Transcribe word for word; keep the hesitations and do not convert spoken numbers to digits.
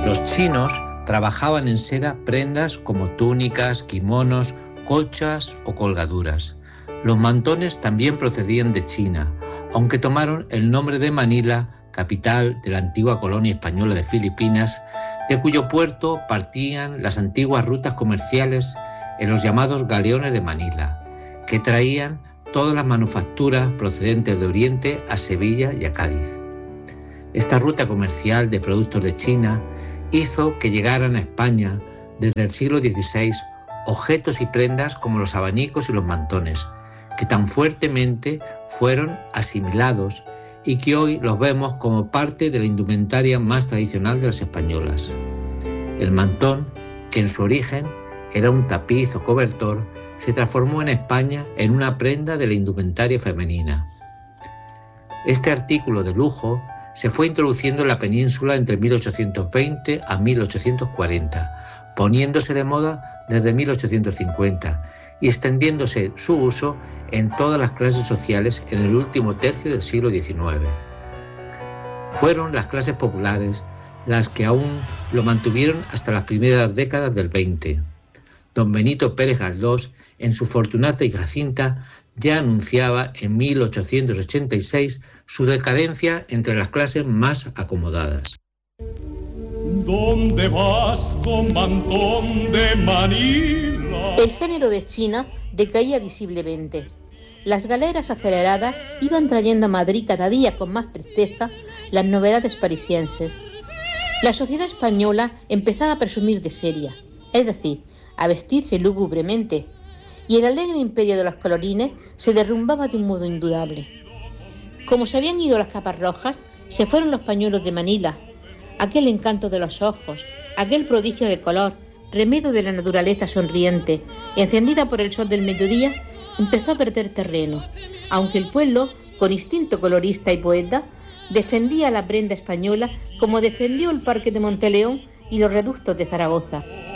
Los chinos trabajaban en seda prendas como túnicas, kimonos, colchas o colgaduras. Los mantones también procedían de China, aunque tomaron el nombre de Manila, capital de la antigua colonia española de Filipinas, de cuyo puerto partían las antiguas rutas comerciales en los llamados galeones de Manila, que traían todas las manufacturas procedentes de Oriente a Sevilla y a Cádiz. Esta ruta comercial de productos de China hizo que llegaran a España desde el siglo dieciséis objetos y prendas como los abanicos y los mantones, que tan fuertemente fueron asimilados y que hoy los vemos como parte de la indumentaria más tradicional de las españolas. El mantón, que en su origen era un tapiz o cobertor, se transformó en España en una prenda de la indumentaria femenina. Este artículo de lujo se fue introduciendo en la península entre mil ochocientos veinte a mil ochocientos cuarenta, poniéndose de moda desde mil ochocientos cincuenta y extendiéndose su uso en todas las clases sociales en el último tercio del siglo diecinueve. Fueron las clases populares las que aún lo mantuvieron hasta las primeras décadas del veinte. Don Benito Pérez Galdós, en su Fortunata y Jacinta, ya anunciaba en mil ochocientos ochenta y seis su decadencia entre las clases más acomodadas. ¿Dónde vas con mantón de Manila? El género de China decaía visiblemente. Las galeras aceleradas iban trayendo a Madrid cada día con más presteza las novedades parisienses. La sociedad española empezaba a presumir de seria, es decir, a vestirse lúgubremente, y el alegre imperio de los colorines se derrumbaba de un modo indudable. Como se habían ido las capas rojas, se fueron los pañuelos de Manila, aquel encanto de los ojos, aquel prodigio de color, remedio de la naturaleza sonriente, encendida por el sol del mediodía, empezó a perder terreno, aunque el pueblo, con instinto colorista y poeta, defendía la prenda española como defendió el Parque de Monteleón y los reductos de Zaragoza.